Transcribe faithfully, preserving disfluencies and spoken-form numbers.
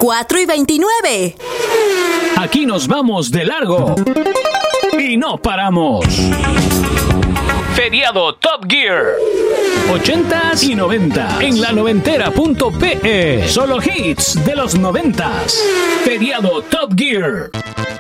veinticuatro y veintinueve. Aquí nos vamos de largo y no paramos. Feriado Top Gear. ochentas y noventa en la noventera punto pe. Solo hits de los noventas. Feriado Top Gear.